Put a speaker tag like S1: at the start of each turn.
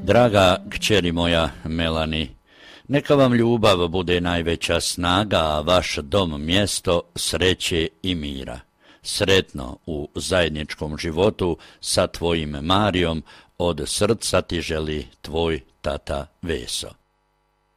S1: Draga kćeri moja Melani, neka vam ljubav bude najveća snaga, a vaš dom mjesto sreće i mira. Sretno u zajedničkom životu sa tvojim Marijom, od srca ti želi tvoj tata Veso.